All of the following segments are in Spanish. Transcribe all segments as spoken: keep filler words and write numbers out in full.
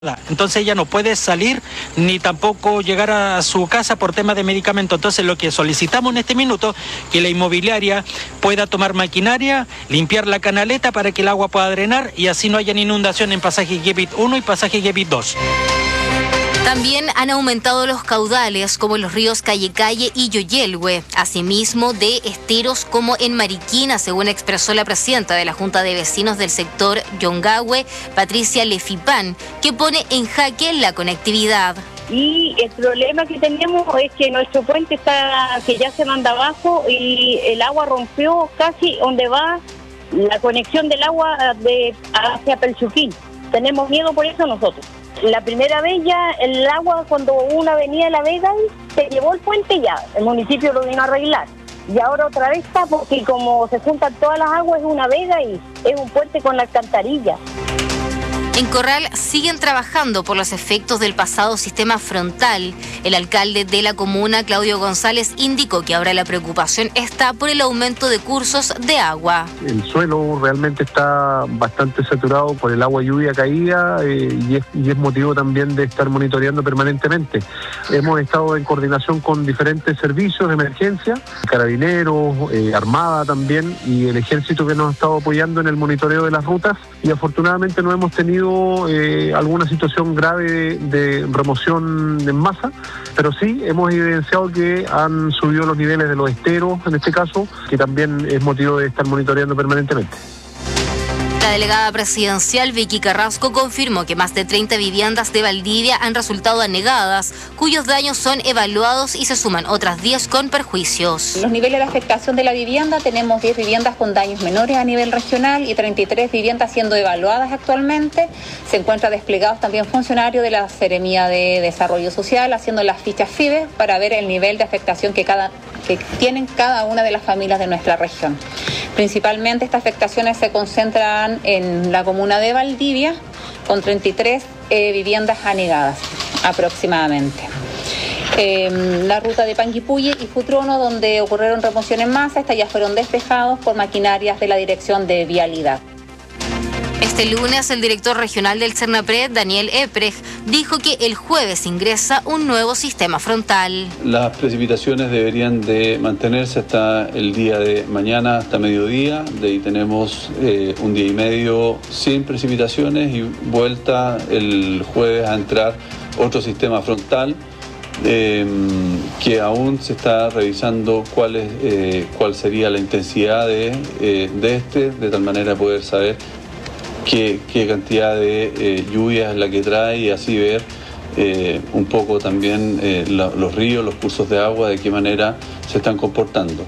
Entonces ella no puede salir ni tampoco llegar a su casa por tema de medicamento. Entonces lo que solicitamos en este minuto, que la inmobiliaria pueda tomar maquinaria, limpiar la canaleta para que el agua pueda drenar y así no haya inundación en pasaje Guebit uno y pasaje Guebit dos. También han aumentado los caudales, como en los ríos Calle Calle y Yoyelhue, asimismo de esteros como en Mariquina, según expresó la presidenta de la Junta de Vecinos del sector Yongahue, Patricia Lefipán, que pone en jaque la conectividad. Y el problema que tenemos es que nuestro puente está, que ya se manda abajo y el agua rompió casi donde va la conexión del agua de hacia Pelchuquín. Tenemos miedo por eso nosotros. La primera vez ya el agua, cuando hubo una avenida de La Vega, se llevó el puente ya, el municipio lo vino a arreglar. Y ahora otra vez está, porque como se juntan todas las aguas es una vega y es un puente con la alcantarilla. En Corral siguen trabajando por los efectos del pasado sistema frontal. El alcalde de la comuna, Claudio González, indicó que ahora la preocupación está por el aumento de cursos de agua. El suelo realmente está bastante saturado por el agua lluvia caída eh, y, es, y es motivo también de estar monitoreando permanentemente. Hemos estado en coordinación con diferentes servicios de emergencia, carabineros, eh, armada también y el ejército que nos ha estado apoyando en el monitoreo de las rutas y afortunadamente no hemos tenido Eh, alguna situación grave de, de remoción en masa, pero sí hemos evidenciado que han subido los niveles de los esteros, en este caso, que también es motivo de estar monitoreando permanentemente. La delegada presidencial Vicky Carrasco confirmó que más de treinta viviendas de Valdivia han resultado anegadas, cuyos daños son evaluados y se suman otras diez con perjuicios. Los niveles de afectación de la vivienda, tenemos diez viviendas con daños menores a nivel regional y treinta y tres viviendas siendo evaluadas actualmente. Se encuentran desplegados también funcionarios de la Seremía de Desarrollo Social haciendo las fichas FIBE para ver el nivel de afectación que, cada, que tienen cada una de las familias de nuestra región. Principalmente estas afectaciones se concentran en la comuna de Valdivia, con treinta y tres eh, viviendas anegadas aproximadamente. Eh, la ruta de Panguipulli y Futrono, donde ocurrieron remociones en masa, estas ya fueron despejados por maquinarias de la Dirección de Vialidad. Este lunes, el director regional del Cernapred, Daniel Eprej, dijo que el jueves ingresa un nuevo sistema frontal. Las precipitaciones deberían de mantenerse hasta el día de mañana, hasta mediodía. De ahí tenemos eh, un día y medio sin precipitaciones y vuelta el jueves a entrar otro sistema frontal eh, que aún se está revisando cuál, es, eh, cuál sería la intensidad de, eh, de este, de tal manera poder saber Qué, qué cantidad de eh, lluvia es la que trae y así ver eh, un poco también eh, la, los ríos, los cursos de agua, de qué manera se están comportando.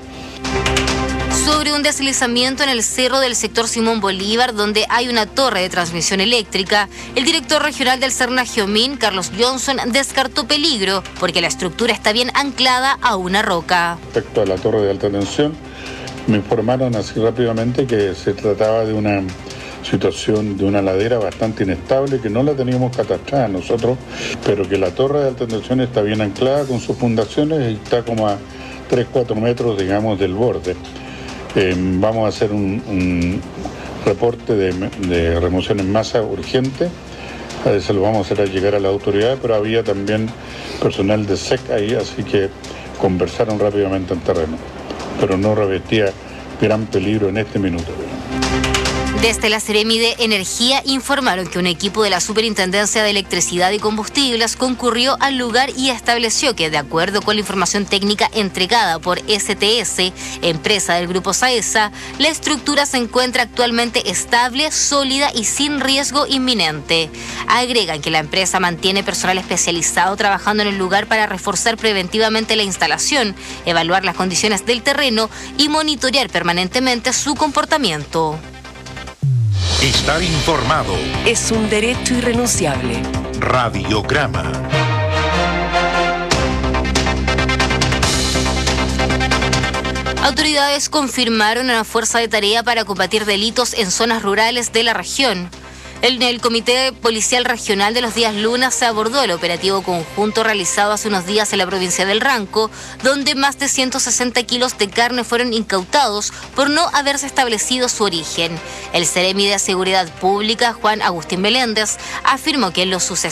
Sobre un deslizamiento en el cerro del sector Simón Bolívar, donde hay una torre de transmisión eléctrica, el director regional del Cernagiomín, Carlos Johnson, descartó peligro porque la estructura está bien anclada a una roca. Respecto a la torre de alta tensión, me informaron así rápidamente que se trataba de una situación de una ladera bastante inestable que no la teníamos catastrada nosotros, pero que la torre de alta tensión está bien anclada con sus fundaciones y está como a tres a cuatro metros, digamos, del borde. Eh, vamos a hacer un, un reporte de, de remoción en masa urgente, a ver, se lo vamos a hacer llegar a la autoridad, pero había también personal de S E C ahí, así que conversaron rápidamente en terreno, pero no revestía gran peligro en este minuto. Desde la Seremi de Energía informaron que un equipo de la Superintendencia de Electricidad y Combustibles concurrió al lugar y estableció que, de acuerdo con la información técnica entregada por S T S, empresa del Grupo Saesa, la estructura se encuentra actualmente estable, sólida y sin riesgo inminente. Agregan que la empresa mantiene personal especializado trabajando en el lugar para reforzar preventivamente la instalación, evaluar las condiciones del terreno y monitorear permanentemente su comportamiento. Estar informado es un derecho irrenunciable. Radiograma. Autoridades confirmaron una fuerza de tarea para combatir delitos en zonas rurales de la región. En el Comité Policial Regional de los días lunes se abordó el operativo conjunto realizado hace unos días en la provincia del Ranco, donde más de ciento sesenta kilos de carne fueron incautados por no haberse establecido su origen. El Ceremi de Seguridad Pública, Juan Agustín Meléndez, afirmó que en los sucesos